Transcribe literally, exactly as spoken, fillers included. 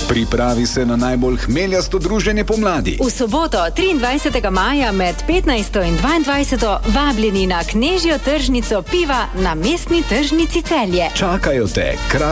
Pripravi se na najbolj hmeljasto druženje pomladi. V soboto, triindvajsetega maja med petnajsto in dvaindvajseto vabljeni na knežjo tržnico piva na mestni tržnici Celje. Čakajo te